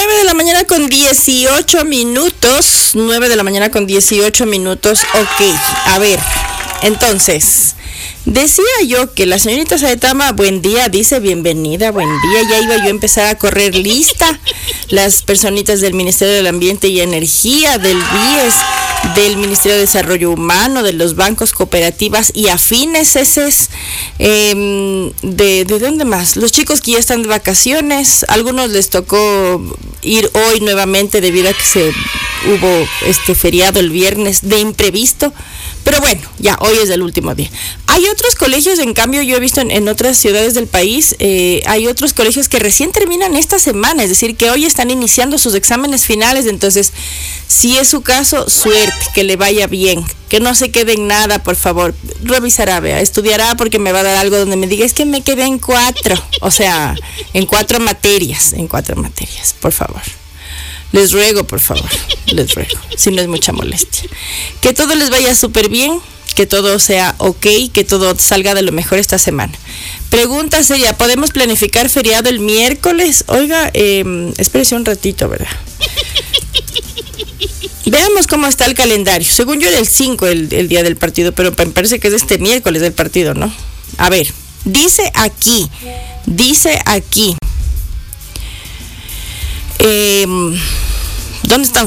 9 de la mañana con 18 minutos. 9 de la mañana con 18 minutos. Ok, a ver, entonces, decía yo que la señorita Saetama, buen día, dice bienvenida, buen día. Ya iba yo a empezar a correr lista. Las personitas del Ministerio del Ambiente y Energía, del BIES, del Ministerio de Desarrollo Humano, de los bancos, cooperativas y afines, ¿de dónde más? Los chicos que ya están de vacaciones, algunos les tocó ir hoy nuevamente debido a que hubo feriado el viernes de imprevisto, pero bueno, ya hoy es el último día. Hay otros colegios, en cambio, yo he visto en otras ciudades del país, hay otros colegios que recién terminan esta semana, es decir, que hoy están iniciando sus exámenes finales. Entonces, si es su caso, suerte, que le vaya bien, que no se quede en nada, por favor. Revisará, estudiará, porque me va a dar algo donde me diga, es que me quedé en 4, o sea, en 4 materias, por favor. Les ruego, por favor, les ruego, si no es mucha molestia. Que todo les vaya súper bien, que todo sea ok, que todo salga de lo mejor esta semana. Pregunta seria, ¿podemos planificar feriado el miércoles? Oiga, espérese un ratito, ¿verdad? Veamos cómo está el calendario. Según yo era el 5 el día del partido, pero me parece que es este miércoles del partido, ¿no? A ver, dice aquí. ¿Dónde están?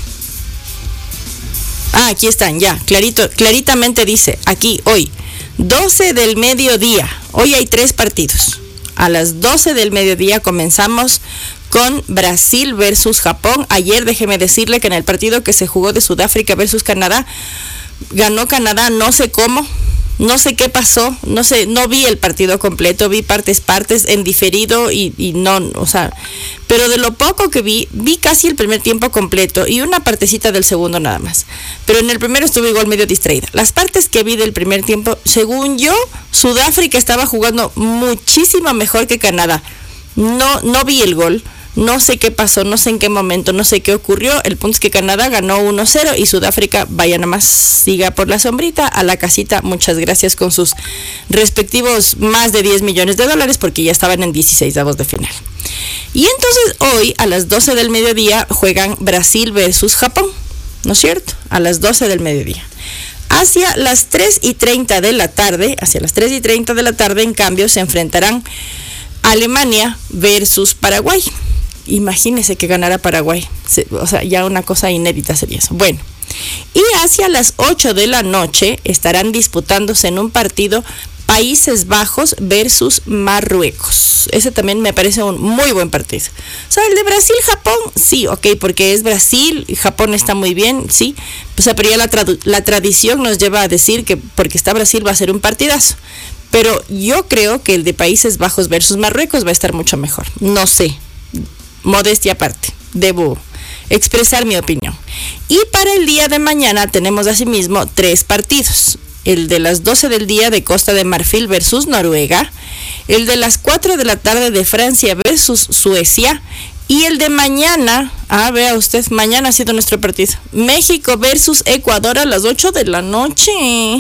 Aquí están, ya, claritamente dice, aquí, hoy, 12 del mediodía, hoy hay 3 partidos. A las 12 del mediodía comenzamos con Brasil versus Japón. Ayer déjeme decirle que en el partido que se jugó de Sudáfrica versus Canadá, ganó Canadá, no sé cómo. No sé qué pasó, no vi el partido completo, vi partes en diferido y no, o sea, pero de lo poco que vi casi el primer tiempo completo y una partecita del segundo nada más. Pero en el primero estuve igual medio distraída. Las partes que vi del primer tiempo, según yo, Sudáfrica estaba jugando muchísimo mejor que Canadá. No vi el gol. No sé qué pasó, no sé en qué momento, no sé qué ocurrió. El punto es que Canadá ganó 1-0 y Sudáfrica, vaya nada más, siga por la sombrita, a la casita, muchas gracias, con sus respectivos más de 10 millones de dólares, porque ya estaban en 16avos de final. Y entonces hoy, a las 12 del mediodía, juegan Brasil versus Japón, ¿no es cierto? A las 12 del mediodía. Hacia las 3:30 de la tarde, en cambio, se enfrentarán Alemania versus Paraguay. Imagínese que ganara Paraguay, o sea, ya una cosa inédita sería eso. Bueno, y hacia las 8 de la noche estarán disputándose en un partido Países Bajos versus Marruecos. Ese también me parece un muy buen partido. O sea, el de Brasil-Japón, sí, ok, porque es Brasil y Japón está muy bien, sí. O sea, pero ya la tradición nos lleva a decir que porque está Brasil va a ser un partidazo. Pero yo creo que el de Países Bajos versus Marruecos va a estar mucho mejor. No sé, modestia aparte, debo expresar mi opinión. Y para el día de mañana tenemos asimismo 3 partidos. El de las 12 del día de Costa de Marfil versus Noruega, el de las 4 de la tarde de Francia versus Suecia, y el de mañana, vea usted, mañana ha sido nuestro partido, México versus Ecuador a las 8 de la noche.